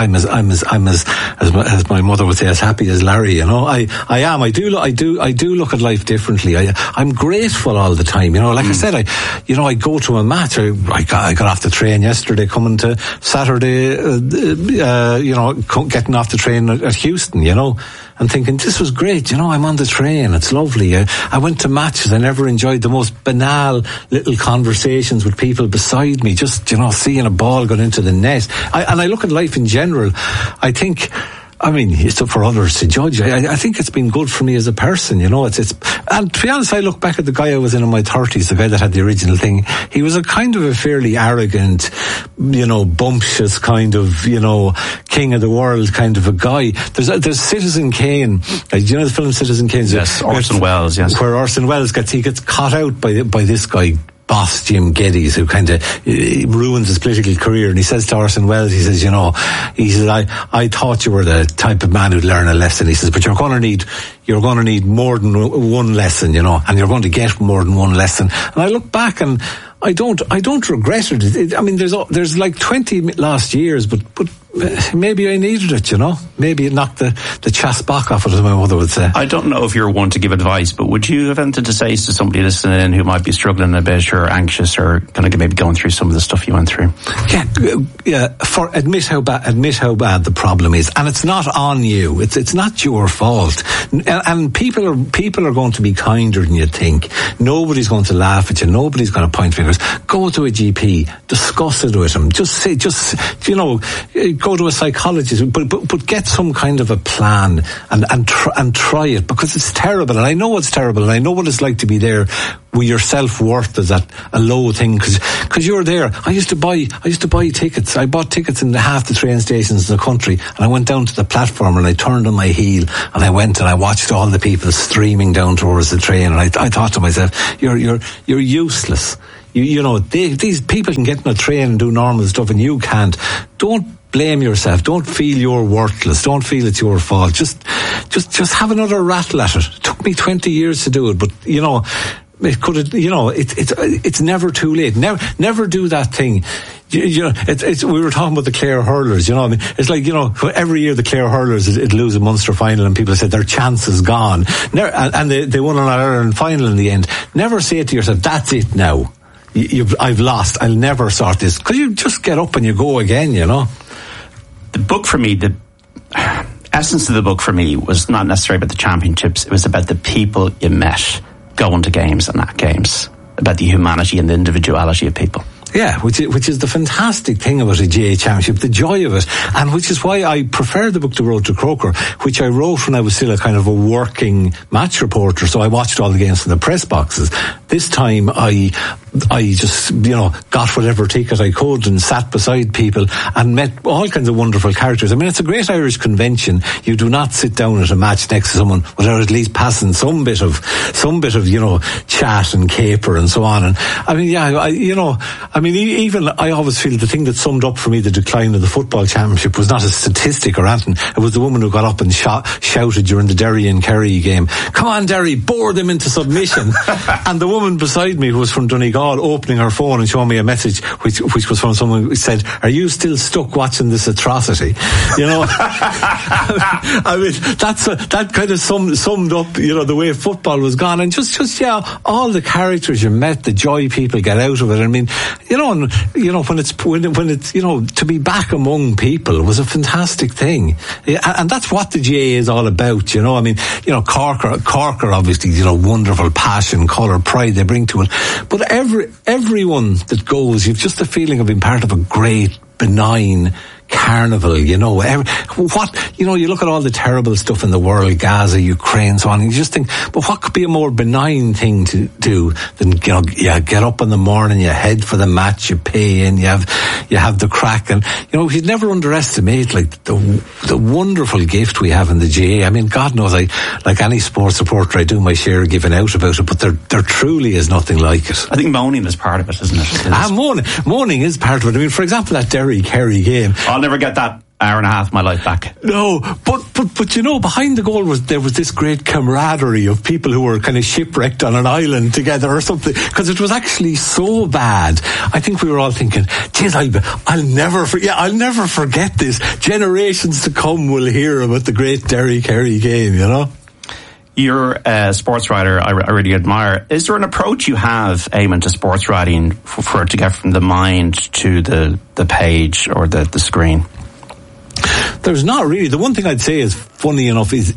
my mother would say, as happy as Larry, you know. I am. I do look at life differently. I'm grateful all the time, you know. Like I said, I go to a match. I got off the train yesterday coming to Saturday, getting off the train at Houston, you know, and thinking, this was great, you know, I'm on the train, it's lovely. I went to matches, I never enjoyed the most banal little conversations with people beside me, just, you know, seeing a ball going into the net. And I look at life in general, I mean, it's up for others to judge. I think it's been good for me as a person, you know. And to be honest, I look back at the guy I was in my 30s, the guy that had the original thing. He was a kind of a fairly arrogant, you know, bumptious kind of, you know, king of the world kind of a guy. There's Citizen Kane. Do you know the film Citizen Kane? Yes, Orson Welles, yes. Where Orson Welles gets caught out by this guy, boss Jim Geddes, who kind of ruins his political career, and he says to Orson Welles, he says, I thought you were the type of man who'd learn a lesson. He says, but you're going to need more than one lesson, and you're going to get more than one lesson. And I look back and I don't regret it. I mean, there's like 20 last years, but maybe I needed it, Maybe it knocked the chasbach off it, as my mother would say. I don't know if you're one to give advice, but would you have anything to say to somebody listening in who might be struggling a bit or anxious or kind of maybe going through some of the stuff you went through? Yeah. Admit how bad the problem is, and it's not on you. It's not your fault. And people are going to be kinder than you think. Nobody's going to laugh at you. Nobody's going to point fingers. Go to a GP, discuss it with him. Go to a psychologist, but get some kind of a plan and try it, because it's terrible, and I know it's terrible, and I know what it's like to be there with your self-worth is at a low thing, because you're there. I used to buy tickets. I bought tickets in half the train stations in the country, and I went down to the platform and I turned on my heel and I went and I watched all the people streaming down towards the train, and I thought to myself, you're useless. These people can get in a train and do normal stuff, and you can't. Don't blame yourself. Don't feel you're worthless. Don't feel it's your fault. Just have another rattle at it. It took me 20 years to do it, but it could have, it's never too late. Never do that thing. We were talking about the Clare hurlers, it's like, every year the Clare hurlers would lose a Munster final and people said their chance is gone. And they won an Ireland final in the end. Never say to yourself, that's it now. I've lost. I'll never sort this. Because you just get up and you go again, The book for me, the essence of the book for me was not necessarily about the championships. It was about the people you met going to games and at games, about the humanity and the individuality of people. Yeah, which is the fantastic thing about a GAA Championship, the joy of it, and which is why I prefer the book The Road to Croker, which I wrote when I was still a kind of a working match reporter, so I watched all the games from the press boxes. This time I just, got whatever ticket I could and sat beside people and met all kinds of wonderful characters. I mean, it's a great Irish convention. You do not sit down at a match next to someone without at least passing some bit of chat and caper and so on. And I mean, I always feel the thing that summed up for me the decline of the football championship was not a statistic or anything. It was the woman who got up and shouted during the Derry and Kerry game, "Come on, Derry, bore them into submission." And the woman beside me, who was from Donegal, opening her phone and showing me a message which was from someone who said, "Are you still stuck watching this atrocity?" I mean, that kind of summed up, the way football was gone, and just all the characters you met, the joy people get out of it. I mean, when it's to be back among people was a fantastic thing, and that's what the GAA is all about. I mean, Corker obviously, wonderful passion, colour, pride they bring to it, but everyone that goes, you've just a feeling of being part of a great, benign carnival, you look at all the terrible stuff in the world, Gaza, Ukraine, so on, and you just think, but what could be a more benign thing to do than, you get up in the morning, you head for the match, you pay in, you have the crack, and, you'd never underestimate, like, the wonderful gift we have in the GAA. I mean, God knows, like any sports reporter, I do my share of giving out about it, but there truly is nothing like it. I think moaning is part of it, isn't it? Moaning is part of it. I mean, for example, that Derry-Kerry game, I'll never get that hour and a half of my life back. No, but behind the goal there was this great camaraderie of people who were kind of shipwrecked on an island together or something, because it was actually so bad. I think we were all thinking, geez, I'll never forget this. Generations to come will hear about the great Derry-Kerry game, You're a sports writer I really admire. Is there an approach you have, Eamon, to sports writing for it to get from the mind to the page or the screen? There's not really. The one thing I'd say is, funny enough, is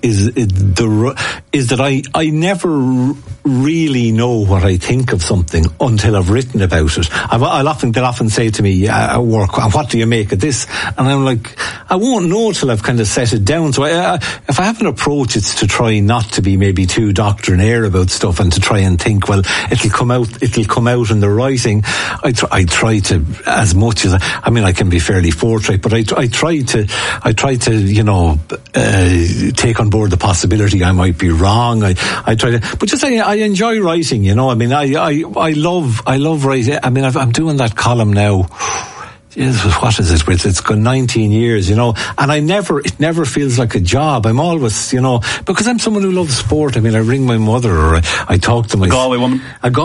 that I never really know what I think of something until I've written about it. They'll often say to me at work, "What do you make of this?" And I'm like, I won't know till I've kind of set it down. So if I have an approach, it's to try not to be maybe too doctrinaire about stuff, and to try and think, well, it'll come out in the writing. I try to, as much as I can be fairly forthright, but I try to take on board the possibility I might be wrong. I try to, but just I enjoy writing, you know. I mean, I love writing. I mean, I'm doing that column now. What is it? It's gone 19 years, you know, and it never feels like a job. I'm always, you know, because I'm someone who loves sport. I mean, I ring my mother, or I talk to my... A Galway woman.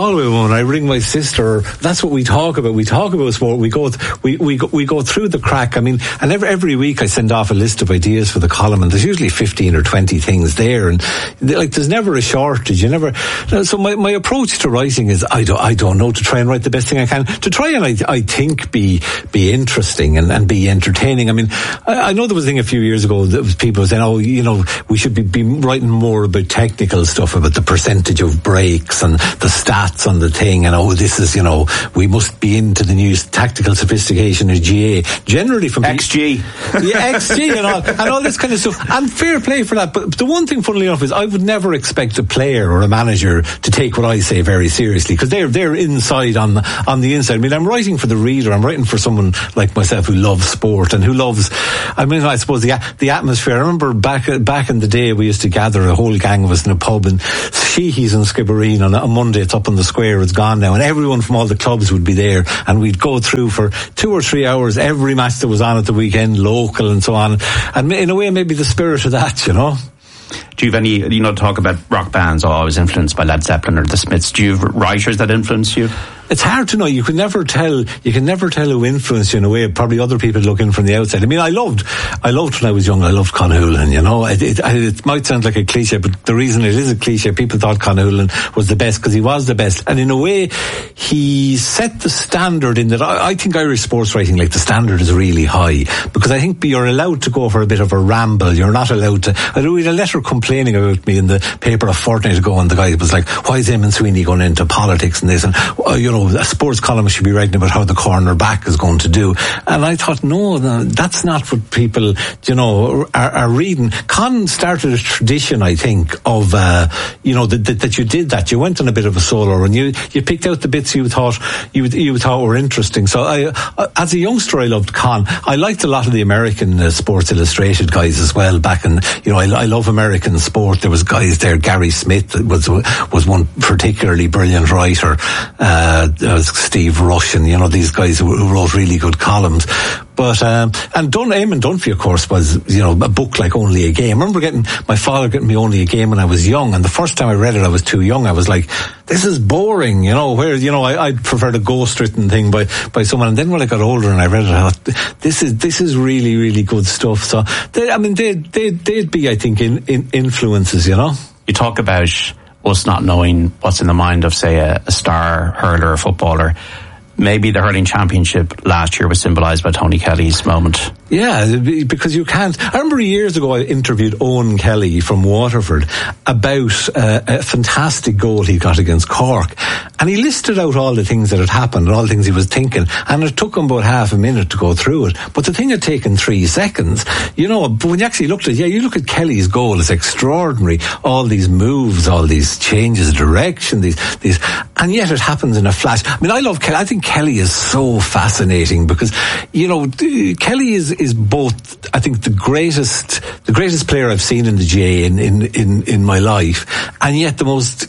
I ring my sister. That's what we talk about. We talk about sport. We go through the crack. I mean, and every week I send off a list of ideas for the column, and there's usually 15 or 20 things there, and like there's never a shortage. You never... So my approach to writing is I don't know, to try and write the best thing I can, to try and I think be interesting and be entertaining. I mean, I know there was a thing a few years ago that was people saying, oh, you know, we should be writing more about technical stuff, about the percentage of breaks and the stats on the thing, and oh, this is, you know, we must be into the new tactical sophistication of GA. Generally from XG. Yeah, XG and all this kind of stuff. And fair play for that. But the one thing, funnily enough, is I would never expect a player or a manager to take what I say very seriously, because they're inside on the inside. I mean, I'm writing for the reader. I'm writing for someone like myself who loves sport and who loves, I mean, I suppose the atmosphere. I remember back in the day we used to gather, a whole gang of us in a pub in Sheehy's in Skibbereen on a Monday. It's up on the square, it's gone now, and everyone from all the clubs would be there, and we'd go through for 2 or 3 hours every match that was on at the weekend, local and so on, and in a way maybe the spirit of that, you know. Do you have any, you know, talk about rock bands? Oh, I was influenced by Led Zeppelin or the Smiths. Do you have writers that influence you? It's hard to know. You can never tell who influenced you in a way. Probably other people looking from the outside. I mean, I loved when I was young, I loved Con Hoolan, you know. It might sound like a cliche, but the reason it is a cliche, people thought Con Hoolan was the best because he was the best. And in a way, he set the standard in that I think Irish sports writing, like, the standard is really high, because I think you're allowed to go for a bit of a ramble. You're not allowed to... I read a letter complaining about me in the paper a fortnight ago, and the guy was like, why is Eamon Sweeney going into politics and this? And, you know, a sports columnist should be writing about how the corner back is going to do. And I thought, no, that's not what people, you know, are reading. Con started a tradition, I think, of, you know, that you did that. You went on a bit of a solo, and you picked out the bits you thought were interesting. So as a youngster, I loved Con. I liked a lot of the American Sports Illustrated guys as well back in, you know, I love American sport. There was guys there. Gary Smith was one particularly brilliant writer. Steve Rush, and, you know, these guys who wrote really good columns. But and Eamon Dunphy, of course, was, you know, a book like Only a Game. I remember my father getting me Only a Game when I was young, and the first time I read it, I was too young. I was like, this is boring, you know. Where, you know, I'd prefer the ghost-written thing by someone. And then when I got older and I read it, I thought, this is really, really good stuff. So they'd be, I think, in influences, you know. You talk about us not knowing what's in the mind of, say, a star hurler or footballer. Maybe the hurling championship last year was symbolised by Tony Kelly's moment. Yeah, because you can't... I remember years ago I interviewed Owen Kelly from Waterford about a fantastic goal he got against Cork, and he listed out all the things that had happened and all the things he was thinking, and it took him about half a minute to go through it, but the thing had taken 3 seconds, you know. But when you actually looked at it, you look at Kelly's goal, it's extraordinary, all these moves, all these changes of direction, these, and yet it happens in a flash. I mean, I love Kelly. I think Kelly is so fascinating because, you know, Kelly is both, I think, the greatest player I've seen in the GA in my life, and yet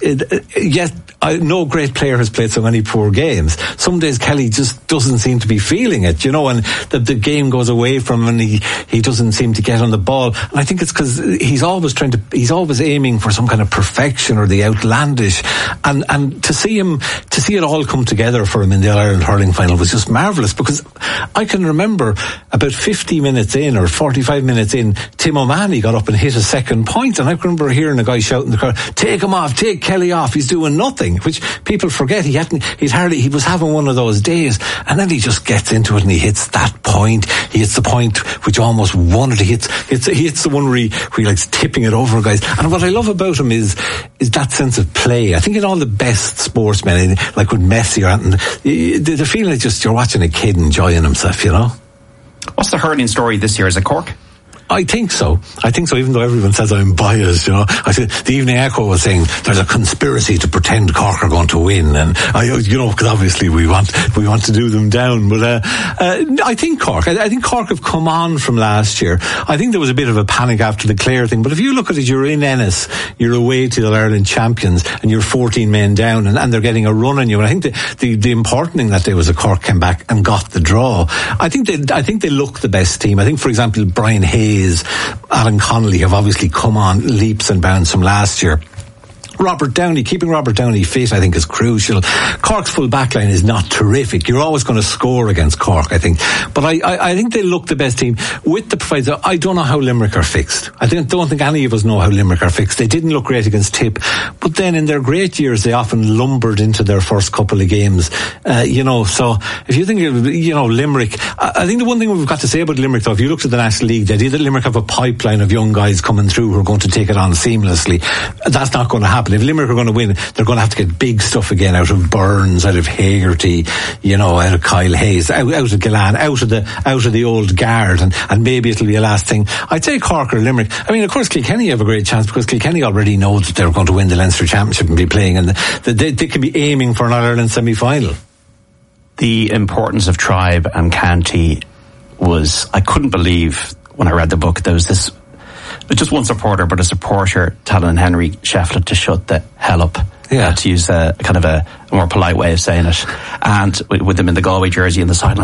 no great player has played so many poor games. Some days Kelly just doesn't seem to be feeling it, you know, and the game goes away from him and he doesn't seem to get on the ball. And I think it's because he's always aiming for some kind of perfection or the outlandish, and to see it all come together for him in the Ireland hurling final was just marvellous, because I can remember about 50 minutes in or 45 minutes in, Tim O'Mahony got up and hit a second point, and I can remember hearing a guy shout in the crowd, take him off, take Kelly off, he's doing nothing, which people forget. He was having one of those days, and then he just gets into it and he hits that point. He hits the point which almost won it. He hits the one where he likes tipping it over guys. And what I love about him is that sense of play. I think in all the best sportsmen, like with Messi or anything, the feeling is just you're watching a kid enjoying himself, you know. What's the hurling story this year? Is it Cork? I think so, even though everyone says I'm biased, you know. I said, the Evening Echo was saying there's a conspiracy to pretend Cork are going to win, and because obviously we want to do them down, but I think Cork have come on from last year. I think there was a bit of a panic after the Clare thing, but if you look at it, you're in Ennis, you're away to the Ireland champions, and you're 14 men down, and they're getting a run on you. And I think the important thing that day was that Cork came back and got the draw. I think they look the best team. I think, for example, Brian Hayes, Alan Connolly have obviously come on leaps and bounds from last year. Keeping Robert Downey fit, I think, is crucial. Cork's full backline is not terrific. You're always going to score against Cork, I think. But I think they look the best team with the proviso. I don't know how Limerick are fixed. I don't think any of us know how Limerick are fixed. They didn't look great against Tip, but then in their great years, they often lumbered into their first couple of games. So if you think, Limerick, I think the one thing we've got to say about Limerick, though, if you looked at the National League, the idea that Limerick have a pipeline of young guys coming through who are going to take it on seamlessly, that's not going to happen. If Limerick are going to win, they're going to have to get big stuff again out of Burns, out of Hagerty, out of Kyle Hayes, out of Gillan, out of the old guard, and maybe it'll be a last thing. I'd say Cork or Limerick. I mean, of course, Kilkenny have a great chance because Kilkenny already know that they're going to win the Leinster Championship and be playing, and they can be aiming for an All-Ireland semi-final. The importance of tribe and county I couldn't believe when I read the book, there was this, just one supporter, but a supporter telling Henry Shefflin to shut the hell up. Yeah. To use a kind of a more polite way of saying it. And with them in the Galway jersey in the sideline.